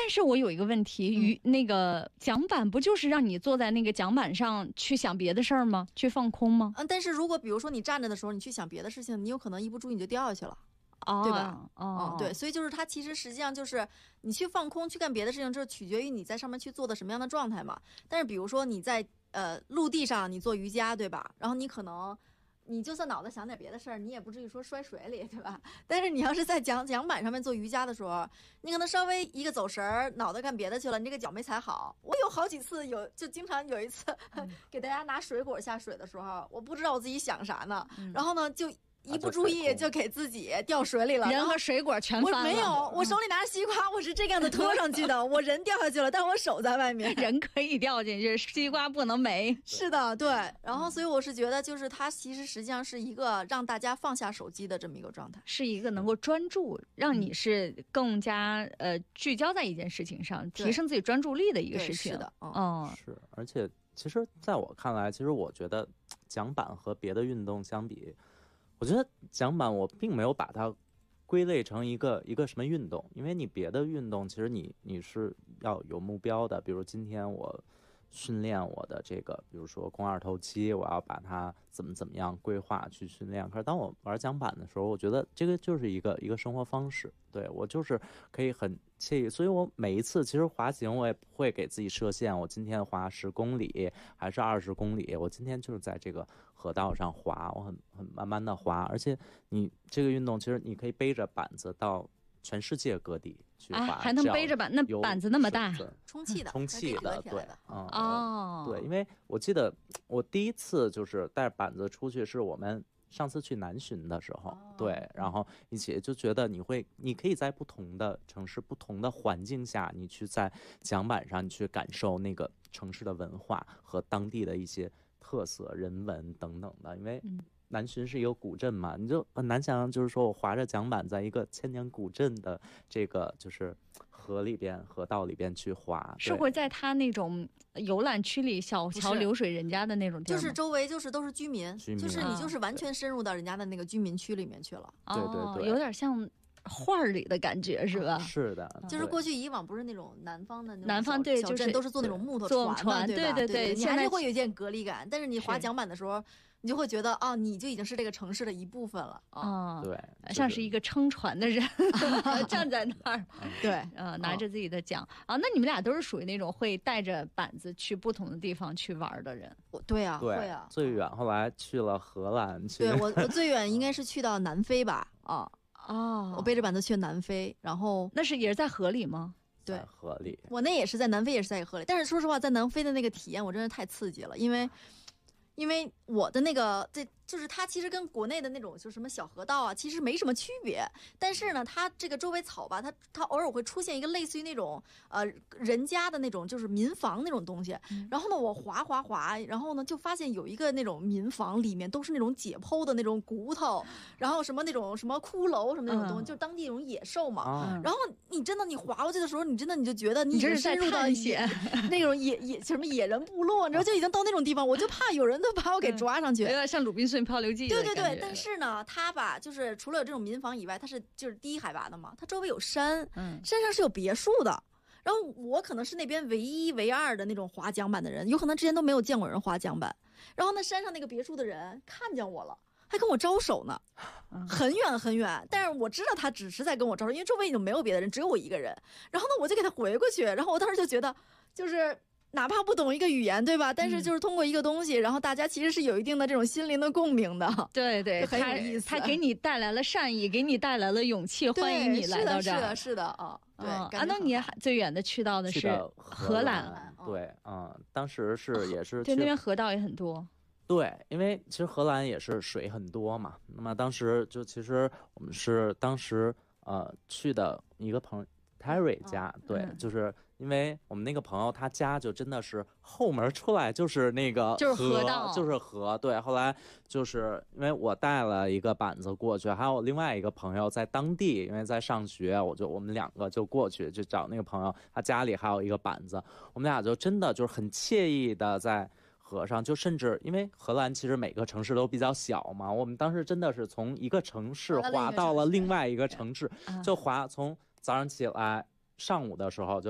但是我有一个问题，那个桨板不就是让你坐在那个桨板上去想别的事儿吗？去放空吗？ 但是如果比如说你站着的时候，你去想别的事情，你有可能一不注意你就掉下去了。对吧？对，所以就是它其实实际上就是你去放空去干别的事情，这取决于你在上面去做的什么样的状态嘛。但是比如说你在陆地上你做瑜伽，对吧？然后你可能你就算脑子想点别的事儿，你也不至于说摔水里，对吧？但是你要是在桨板上面做瑜伽的时候，你可能稍微一个走神儿，脑袋干别的去了，你这个脚没踩好。我有好几次就经常有一次给大家拿水果下水的时候，我不知道我自己想啥呢，然后呢就一不注意就给自己掉水里了， 人和水果全翻了。 我没有，我手里拿着西瓜，我是这个样子拖上去的，我人掉下去了，但我手在外面。 人可以掉进去，西瓜不能没。 是的，对。然后，所以我是觉得，就是它其实实际上是一个让大家放下手机的这么一个状态， 是一个能够专注，让你是更加聚焦在一件事情上，提升自己专注力的一个事情。 是的， 是。而且，其实在我看来，其实我觉得桨板和别的运动相比。我觉得桨板我并没有把它归类成一个什么运动，因为你别的运动其实你是要有目标的，比如今天我训练我的这个，比如说肱二头肌，我要把它怎么样规划去训练。可是当我玩桨板的时候，我觉得这个就是一个生活方式，对，我就是可以很惬意。所以我每一次其实滑行我也不会给自己设限，我今天滑10公里还是20公里，我今天就是在这个河道上滑，我很慢慢的滑。而且你这个运动其实你可以背着板子到全世界各地去滑， 还能背着板，那板子那么大， 充气的， 对， 对， 因为我记得我第一次就是带着板子出去，是我们上次去南巡的时候，对，然后一起就觉得你可以在不同的城市、不同的环境下，你去在桨板上，你去感受那个城市的文化和当地的一些特色、人文等等的，因为。南浔是一个古镇嘛，你就很难想象，就是说我划着桨板在一个千年古镇的这个就是河道里边去划， 是会在他那种游览区里小桥流水人家的那种地方， 就是周围就是都是居民，就是你就是完全深入到人家的那个居民区里面去了， 对， 有点像。画里的感觉是吧？ 是的， 就是过去以往不是那种南方的南方对，就是都是坐那种木头船，对， 你还是会有一点隔离感。但是你滑桨板的时候，你就会觉得你就已经是这个城市的一部分了对， 像是一个撑船的人站在那儿， 对， 拿着自己的桨那你们俩都是属于那种会带着板子去不同的地方去玩的人？ 对啊，会啊， 最远后来去了荷兰， 对我最远应该是去到南非吧，我背着板子去南非，然后那是也是在河里吗？ 对， 在河里。 我那也是在南非，也是在河里。但是说实话，在南非的那个体验，我真的太刺激了，因为我的那个就是它其实跟国内的那种就是什么小河道啊，其实没什么区别。但是呢，它这个周围草吧，它偶尔会出现一个类似于那种人家的那种就是民房那种东西。然后呢，我滑，然后呢就发现有一个那种民房里面都是那种解剖的那种骨头，然后什么那种什么骷髅什么那种东西，就是当地那种野兽嘛。然后你真的你滑过去的时候，你就觉得你已经深入到那种什么野人部落，然后就已经到那种地方，我就怕有人都把我给抓上去， 有点像鲁滨逊漂流记。 对，但是呢，它吧，就是除了有这种民房以外，它是就是低海拔的嘛，它周围有山，山上是有别墅的。然后我可能是那边唯一唯二的那种滑桨板的人，有可能之前都没有见过人滑桨板。然后那山上那个别墅的人看见我了，还跟我招手呢，很远很远。但是我知道他只是在跟我招手，因为周围已经没有别的人，只有我一个人。然后呢，我就给他回过去，然后我当时就觉得，就是哪怕不懂一个语言，对吧？但是就是通过一个东西，然后大家其实是有一定的这种心灵的共鸣的。 对， 很有意思。 他给你带来了善意，给你带来了勇气，欢迎你来到这儿。 是的对。 那你最远的去到的是荷兰？ 对，当时也是对，那边河道也很多。 对，因为其实荷兰也是水很多嘛。那么当时其实我们是当时去的一个朋友。Terry 家，对，就是因为我们那个朋友他家就真的是后门出来就是那个就是河道， 就是河。对，后来就是因为我带了一个板子过去，还有另外一个朋友在当地，因为在上学，我们两个就过去就找那个朋友，他家里还有一个板子，我们俩就真的就是很惬意的在河上，就甚至因为荷兰其实每个城市都比较小嘛，我们当时真的是从一个城市滑到了另外一个城市，就滑从早上起来上午的时候就